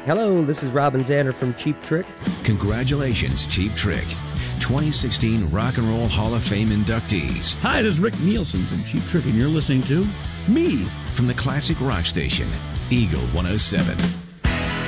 Hello, this is Robin Zander from Cheap Trick. Congratulations, Cheap Trick. 2016 Rock and Roll Hall of Fame inductees. Hi, this is Rick Nielsen from Cheap Trick, and you're listening to me from the classic rock station, Eagle 107.